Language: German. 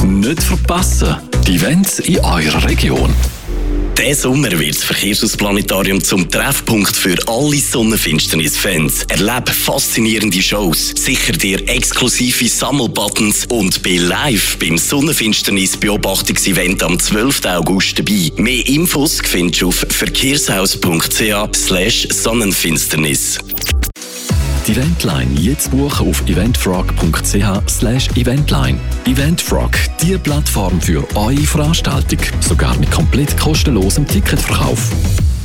Nicht verpassen, die Events in eurer Region. Diesen Sommer wird das Verkehrsausplanetarium zum Treffpunkt für alle Sonnenfinsternis-Fans. Erlebe faszinierende Shows, sicher dir exklusive Sammelbuttons und bin live beim Sonnenfinsternis-Beobachtungsevent am 12. August dabei. Mehr Infos findest du auf verkehrshaus.ch/Sonnenfinsternis. Die Eventline jetzt buchen auf eventfrog.ch/Eventline. Eventfrog, die Plattform für eure Veranstaltung. Sogar mit komplett kostenlosem Ticketverkauf.